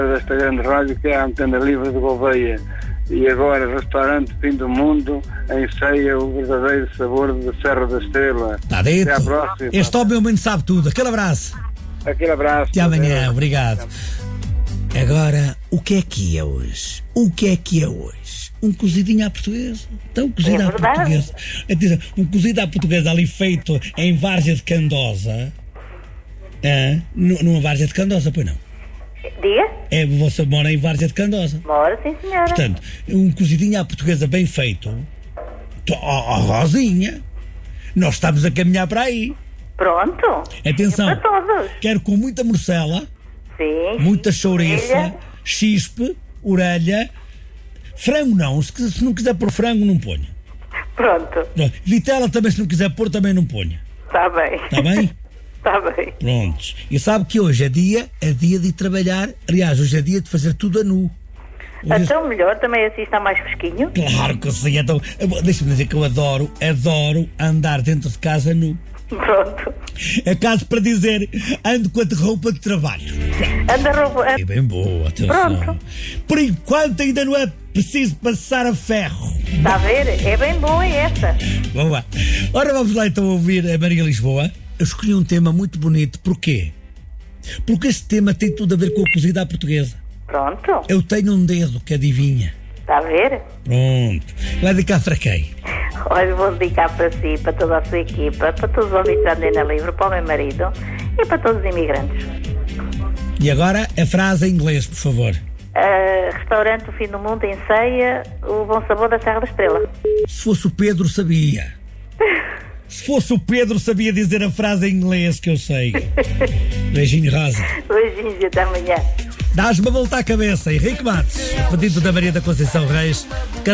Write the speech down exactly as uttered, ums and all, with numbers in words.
desta grande rádio que é a Antena Livre de Gouveia. E agora, restaurante Fim do Mundo, em ceia, o verdadeiro sabor da Serra da Estrela. Está dito. Até à próxima. Este homem ao menos sabe tudo. Aquele abraço. Aquele abraço. Até amanhã. Obrigado. Agora, o que é que é hoje? O que é que é hoje? Um cozidinho à portuguesa. Então, cozido É à verdade. portuguesa. Atenção, um cozido à portuguesa ali feito em várzea de Candosa. Ah, nu- numa várzea de Candosa, pois não? Diga? É, você mora em várzea de Candosa. Mora, sim, senhora. Portanto, um cozidinho à portuguesa bem feito. To- Ó, ó, Rosinha, nós estamos a caminhar para aí. Pronto. Atenção, É para todos. quero com muita morcela, Sim. muita chouriça, orelha. chispe, orelha, frango não, se, quiser- se não quiser pôr frango não ponha. Pronto. Pronto. Vitela também, se não quiser pôr, também não ponha. Está bem. Está bem? Está bem. Prontos. E sabe que hoje é dia, é dia de ir trabalhar. Aliás, hoje é dia de fazer tudo a nu. Hoje- Então melhor, também assim está mais fresquinho. Claro que sim. Então, eu- deixa-me dizer que eu adoro, adoro andar dentro de casa nu. Pronto. É caso para dizer, ando com a roupa de trabalho. Anda roupa. É bem boa, atenção. Pronto. Por enquanto ainda não é preciso passar a ferro. Está a ver? É bem boa essa. Vamos lá. Ora, vamos lá então ouvir a Maria Lisboa. Eu escolhi um tema muito bonito. Porquê? Porque este tema tem tudo a ver com a cozida à portuguesa. Pronto. Eu tenho um dedo que adivinha. Está a ver? Pronto. Vai dedicar para quem? Olha, vou dedicar para si, para toda a sua equipa, para todos os ouvintes da Antena Livre, para o meu marido e para todos os imigrantes. E agora a frase em inglês, por favor. Uh, restaurante O Fim do Mundo em ceia, o bom sabor da Serra da Estrela. Se fosse o Pedro, sabia. Se fosse o Pedro, sabia dizer a frase em inglês que eu sei. Beijinho, Rosa. Beijinhos e até amanhã. Dás-me a volta à cabeça. Henrique Matos, a pedido da Maria da Conceição Reis.